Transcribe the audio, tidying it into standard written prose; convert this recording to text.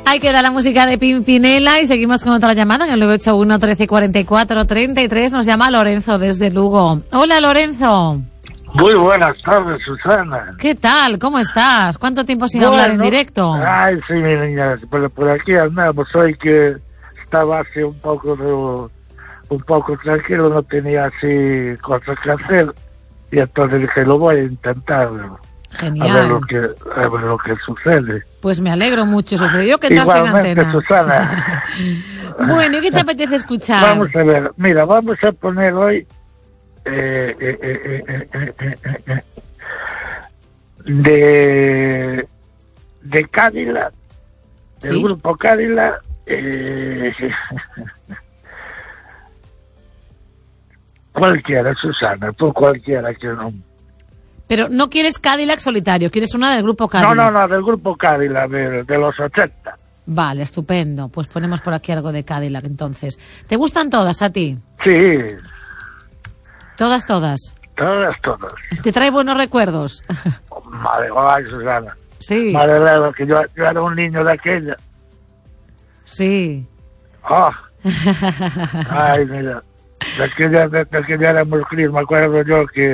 Ahí queda la música de Pimpinela y seguimos con otra llamada en el 981 13 44 33. Nos llama Lorenzo desde Lugo. Hola, Lorenzo. Muy buenas tardes, Susana. ¿Qué tal? ¿Cómo estás? ¿Cuánto tiempo sin hablar en directo? Ay, sí, mi niña, por aquí andamos. Hoy que estaba así un poco tranquilo, no tenía así cosas que hacer. Y entonces dije, lo voy a intentar. Genial. A ver lo que sucede. Pues me alegro mucho. Sucedió que entraste en antena. Susana. Bueno, ¿y qué te apetece escuchar? Vamos a ver. Mira, vamos a poner hoy de Cadillac, del grupo Cadillac, cualquiera, Susana, tú cualquiera que no. Pero no quieres Cadillac solitario, quieres una del grupo Cadillac. No, del grupo Cadillac, de los 80. Vale, estupendo. Pues ponemos por aquí algo de Cadillac, entonces. ¿Te gustan todas a ti? Sí. Todas. Todas. ¿Te trae buenos recuerdos? Madre, ay, Susana. Sí. Madre mía, que yo era un niño de aquella. Sí. Oh. Ay, mira. De aquella éramos críos, me acuerdo yo que